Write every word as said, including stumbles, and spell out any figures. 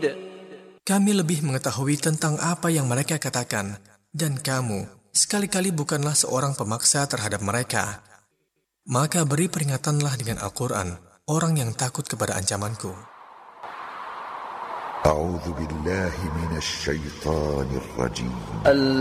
Kami lebih mengetahui tentang apa yang mereka katakan, dan kamu sekali-kali bukanlah seorang pemaksa terhadap mereka. Maka beri peringatanlah dengan Al-Quran orang yang takut kepada ancamanku. A'udzu billahi minasy syaithanir rajim.